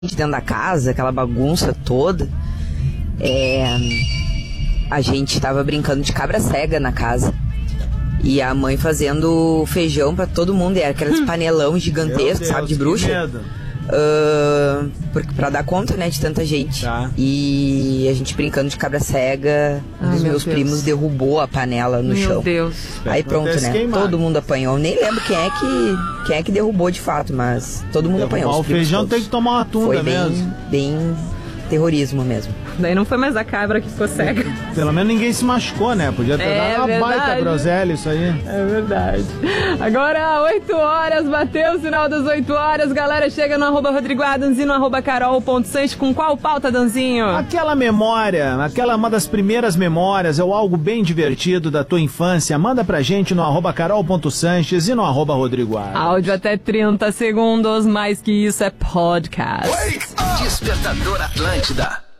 dentro da casa, aquela bagunça toda. A gente tava brincando de cabra cega na casa. E a mãe fazendo feijão pra todo mundo. E era aqueles panelão gigantesco, sabe, de bruxa. Pra dar conta, né, de tanta gente. Tá. E a gente brincando de cabra cega. Os meus primos derrubou a panela no chão. Meu Deus. Aí pronto, né? queimado. Todo mundo apanhou. Nem lembro quem é que derrubou de fato, mas todo mundo apanhou. O feijão tem que tomar uma tunda Foi mesmo. bem terrorismo mesmo. Daí não foi mais a cabra que ficou cega. Pelo menos ninguém se machucou, né? Podia ter dado uma baita groselha isso aí. É verdade. Agora, 8 horas, bateu o sinal das 8 horas. Galera, chega no @Rodrigo Adams e no @Carol.Sanches. Com qual pauta, Danzinho? Aquela memória, uma das primeiras memórias, ou algo bem divertido da tua infância, manda pra gente no @Carol.Sanches e no @Rodrigo Adams. Áudio até 30 segundos, mais que isso é podcast. Despertador Atlântida.